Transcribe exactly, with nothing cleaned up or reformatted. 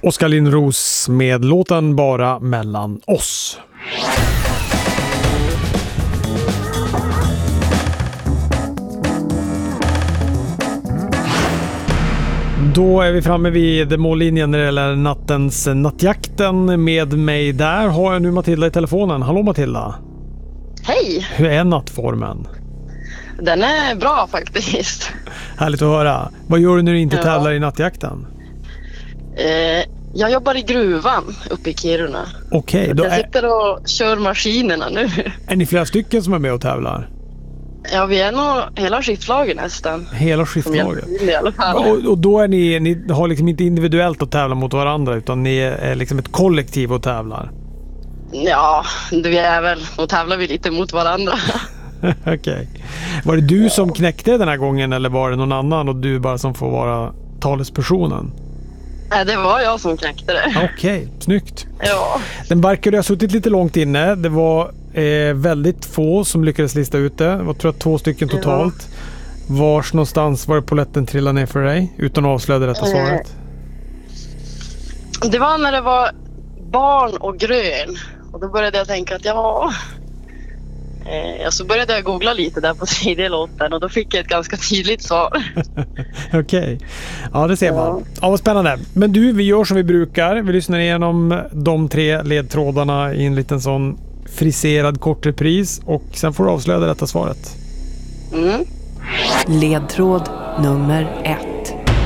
Oskar Lindros med låten Bara mellan oss. Då är vi framme vid mållinjen när det gäller nattens nattjakten. Med mig där har jag nu Matilda i telefonen. Hallå Matilda. Hej! Hur är nattformen? Den är bra faktiskt. Härligt att höra. Vad gör du när du inte Ja. tävlar i nattjakten? Eh, jag jobbar i gruvan uppe i Kiruna. Okej, då Jag är, sitter och kör maskinerna nu. är ni flera stycken som är med och tävlar? Ja, vi är nog hela skiftlaget nästan. Hela Som skiftlaget? hjälper till i alla fall. Och, och då är ni, ni har liksom inte individuellt att tävla mot varandra utan ni är liksom ett kollektiv och tävlar? Ja, vi är väl. Och tävlar vi lite mot varandra. Okej. Var det du som knäckte den här gången eller var det någon annan och du bara som får vara talespersonen? Nej, det var jag som knäckte det. Okej, snyggt. Ja. Den verkar ha suttit lite långt inne. Det var eh, väldigt få som lyckades lista ut det. Det var tror jag två stycken totalt. Ja. Vars någonstans var det polletten trillade ner för dig? Utan att avslöja det rätta svaret. Det var när det var barn och grön. Och då började jag tänka att ja... Eh, så började jag googla lite där på tredje låten och då fick jag ett ganska tydligt svar. Okej. Okay. Ja, det ser man. Ja, vad spännande. Men du, vi gör som vi brukar. Vi lyssnar igenom de tre ledtrådarna i en liten sån friserad kortrepris och sen får du avslöja det rätta svaret. Mm. Ledtråd nummer ett.